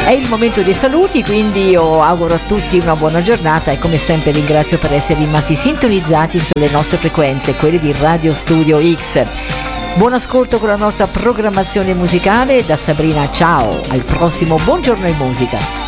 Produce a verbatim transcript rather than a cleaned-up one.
È il momento dei saluti, quindi io auguro a tutti una buona giornata e come sempre ringrazio per essere rimasti sintonizzati sulle nostre frequenze, quelle di Radio Studio X. Buon ascolto con la nostra programmazione musicale. Da Sabrina, ciao, al prossimo Buongiorno in Musica.